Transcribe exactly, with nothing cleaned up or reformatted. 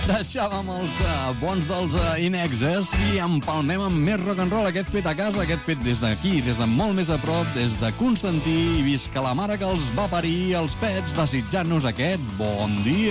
Deixàvem els uh, bons dels uh, Inexes i empalmem amb més rock and roll. Aquest fet a casa, aquest fet des d'aquí, des de molt més a prop, des de Constantí, i visca la mare que els va parir, els Pets, desitjant-nos aquest bon dia.